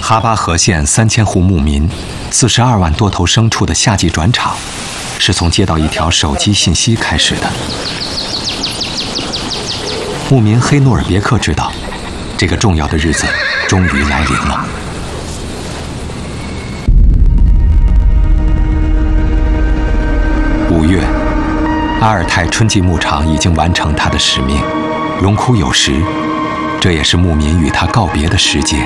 哈巴河县3000户牧民、42万多头牲畜的夏季转场，是从接到一条手机信息开始的。牧民黑努尔别克知道，这个重要的日子终于来临了。5月，阿尔泰春季牧场已经完成它的使命，荣枯有时，这也是牧民与他告别的时节。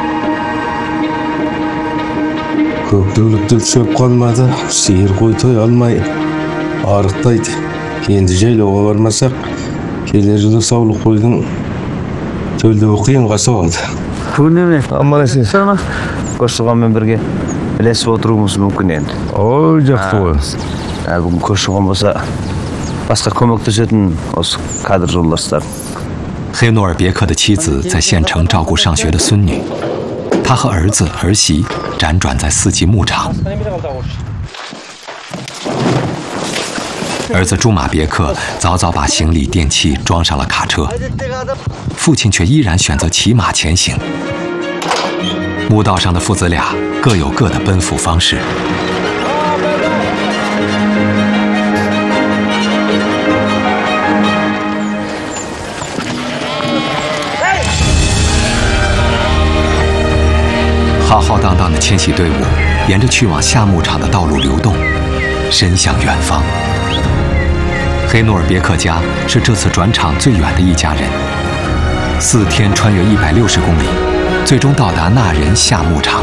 көктөбөлүктөр шөп қалмады, сиыр қой той алмай арықтайды. Енді жайлауға бармасақ, келер жылы саулық қойдың төлдеуі қиынға соғады. Күнеме? Амаласыз. Көші-қонмен бірге ілесіп отыруымыз мүмкін енді. Ой, жақсы ғой. Бүгін көші-қон болса, басқа көмектесетін осы кадр жолдастар. 黑努尔别克的妻子在县城照顾上学的孙女，他和儿子儿媳辗转在4季牧场。儿子朱马别克早早把行李电器装上了卡车，父亲却依然选择骑马前行。牧道上的父子俩各有各的奔赴方式。浩浩荡荡的迁徙队伍沿着去往夏牧场的道路流动，伸向远方。黑努尔别克家是这次转场最远的一家人，4天穿越160公里，最终到达纳仁夏牧场。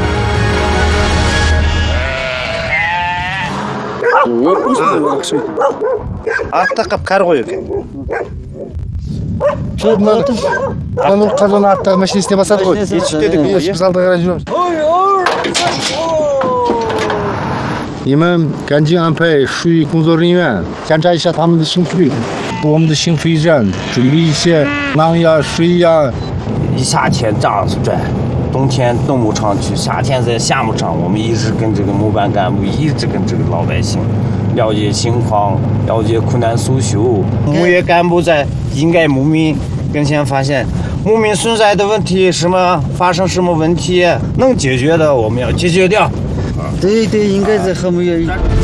қазан аттағы машинесіне басады ғой. Біз алдыға қарай жүреміз. Имам 간지 안패 수위 공소리면 현자이샤 담는 신부이我们的幸福驿站准备一些狼呀、水呀。 夏天这样子转，冬天动牧场去，夏天在夏牧场，我们一直跟这个牧班干部，一直跟这个老百姓了解情况，了解苦难诉求。牧业干部在应该牧民跟前发现牧民存在的问题，发生什么问题能解决的，我们要解决掉。 对，应该是和牧业。